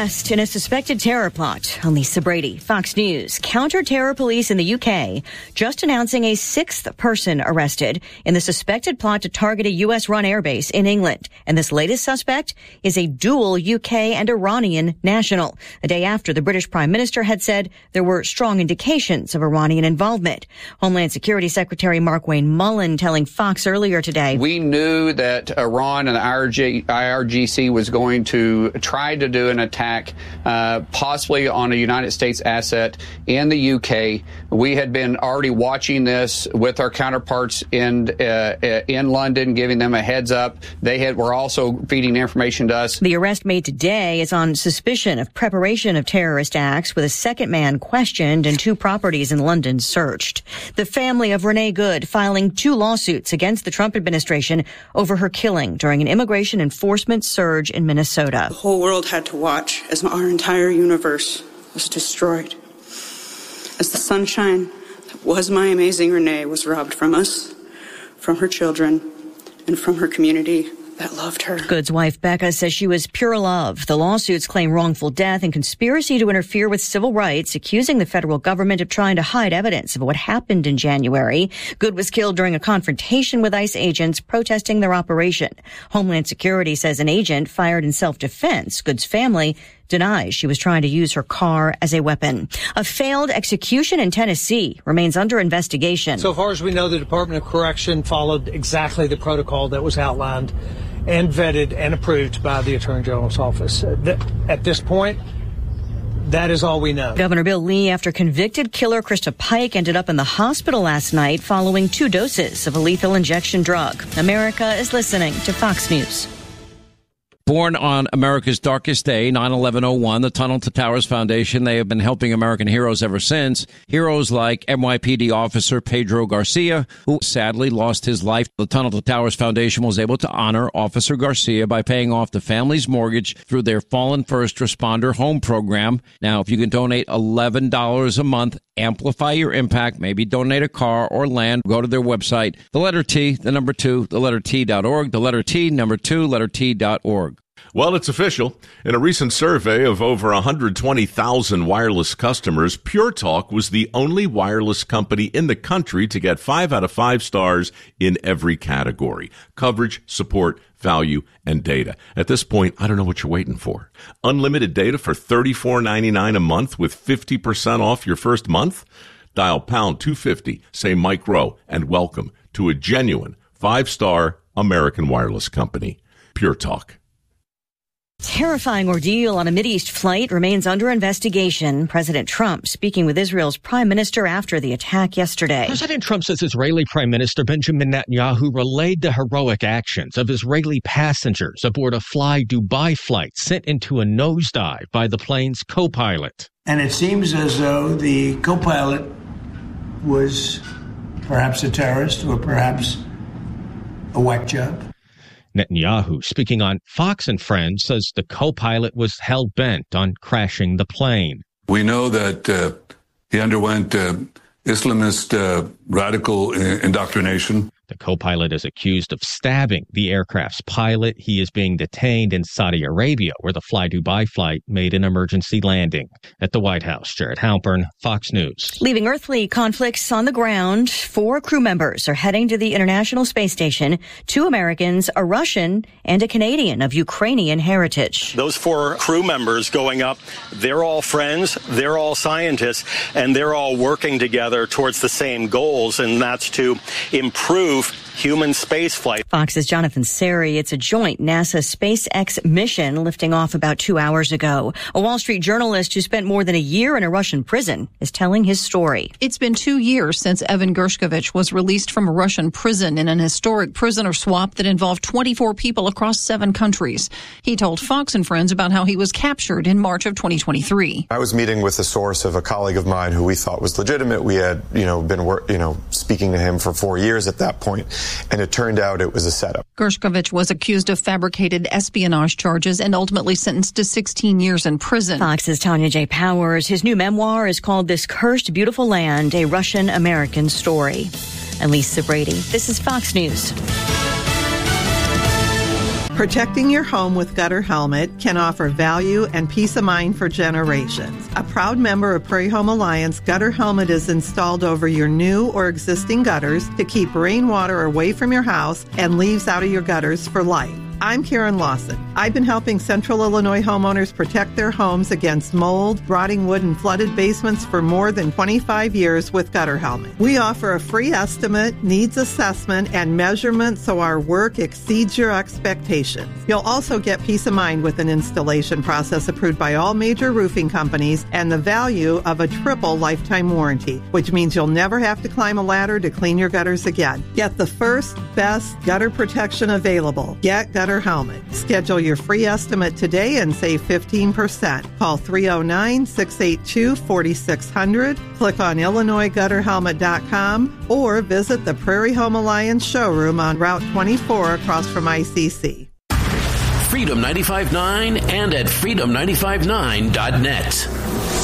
arrest in a suspected terror plot. Lisa Brady, Fox News. Counter-terror police in the UK just announcing a sixth person arrested in the suspected plot to target a U.S.-run airbase in England. And this latest suspect is a dual UK and Iranian national. A day after the British Prime Minister had said there were strong indications of Iranian involvement. Homeland Security Secretary Markwayne Mullin telling Fox earlier today, "We knew that Iran and the IRGC was going to try to do an attack, possibly on a United States asset in the UK. We had been already watching this with our counterparts in London, giving them a heads up. They were also feeding information to us." The arrest made today is on suspicion of preparation of terrorist acts, with a second man questioned and 2 properties in London searched. The family of Renee Good filing 2 lawsuits against the Trump administration over her killing during an immigration enforcement surge in Minnesota. The whole world had to watch as our entire universe was destroyed. As the sunshine that was my amazing Renee was robbed from us, from her children, and from her community that loved her. Good's wife, Becca, says she was pure love. The lawsuits claim wrongful death and conspiracy to interfere with civil rights, accusing the federal government of trying to hide evidence of what happened in January. Good was killed during a confrontation with ICE agents protesting their operation. Homeland Security says an agent fired in self-defense. Good's family denies she was trying to use her car as a weapon. A failed execution in Tennessee remains under investigation. So far as we know, the Department of Correction followed exactly the protocol that was outlined and vetted and approved by the Attorney General's office. At this point, that is all we know. Governor Bill Lee, after convicted killer Krista Pike ended up in the hospital last night following 2 doses of a lethal injection drug. America is listening to Fox News. Born on America's darkest day, 9/11/01, the Tunnel to Towers Foundation, they have been helping American heroes ever since. Heroes like NYPD officer Pedro Garcia, who sadly lost his life. The Tunnel to Towers Foundation was able to honor Officer Garcia by paying off the family's mortgage through their Fallen First Responder Home Program. Now, if you can donate $11 a month, amplify your impact, maybe donate a car or land, go to their website, the letter T, the number 2, the letter T.org, the letter T, number 2, letter T.org. Well, it's official. In a recent survey of over 120,000 wireless customers, Pure Talk was the only wireless company in the country to get 5 out of 5 stars in every category: coverage, support, value, and data. At this point, I don't know what you're waiting for. Unlimited data for $34.99 a month with 50% off your first month? Dial pound 250, say Mike Rowe, and welcome to a genuine 5-star American wireless company. Pure Talk. Terrifying ordeal on a Mideast flight remains under investigation. President Trump speaking with Israel's prime minister after the attack yesterday. President Trump says Israeli Prime Minister Benjamin Netanyahu relayed the heroic actions of Israeli passengers aboard a Fly Dubai flight sent into a nosedive by the plane's co-pilot. And it seems as though the co-pilot was perhaps a terrorist or perhaps a whack job. Netanyahu, speaking on Fox and Friends, says the co-pilot was hell-bent on crashing the plane. We know that he underwent Islamist radical indoctrination. The co-pilot is accused of stabbing the aircraft's pilot. He is being detained in Saudi Arabia, where the Fly Dubai flight made an emergency landing. At the White House, Jared Halpern, Fox News. Leaving earthly conflicts on the ground, 4 crew members are heading to the International Space Station. 2 Americans, a Russian, and a Canadian of Ukrainian heritage. Those 4 crew members going up, they're all friends, they're all scientists, and they're all working together towards the same goals, and that's to improve human spaceflight. Fox's Jonathan Seri. It's a joint NASA SpaceX mission lifting off about 2 hours ago. A Wall Street journalist who spent more than a year in a Russian prison is telling his story. It's been 2 years since Evan Gershkovich was released from a Russian prison in an historic prisoner swap that involved 24 people across 7 countries. He told Fox and Friends about how he was captured in March of 2023. I was meeting with a source of a colleague of mine who we thought was legitimate. We had, been speaking to him for 4 years at that point, and it turned out it was a setup. Gershkovich was accused of fabricated espionage charges and ultimately sentenced to 16 years in prison. Fox's Tanya J. Powers. His new memoir is called This Cursed Beautiful Land, a Russian-American Story. I'm Lisa Brady. This is Fox News. Protecting your home with Gutter Helmet can offer value and peace of mind for generations. A proud member of Prairie Home Alliance, Gutter Helmet is installed over your new or existing gutters to keep rainwater away from your house and leaves out of your gutters for life. I'm Karen Lawson. I've been helping Central Illinois homeowners protect their homes against mold, rotting wood, and flooded basements for more than 25 years with Gutter Helmet. We offer a free estimate, needs assessment, and measurement so our work exceeds your expectations. You'll also get peace of mind with an installation process approved by all major roofing companies and the value of a triple lifetime warranty, which means you'll never have to climb a ladder to clean your gutters again. Get the first, best gutter protection available. Get Gutter Helmet. Schedule your free estimate today and save 15%. Call 309-682-4600. Click on IllinoisGutterHelmet.com or visit the Prairie Home Alliance showroom on Route 24 across from ICC. Freedom 95.9 and at freedom959.net.